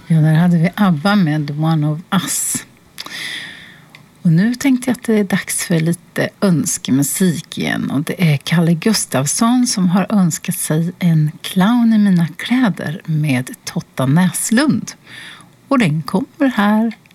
Ja, där hade vi ABBA med One of Us. Och nu tänkte jag att det är dags för lite önskemusik igen. Och det är Kalle Gustafsson som har önskat sig en clown i mina kläder med Totta Näslund. Och den kommer här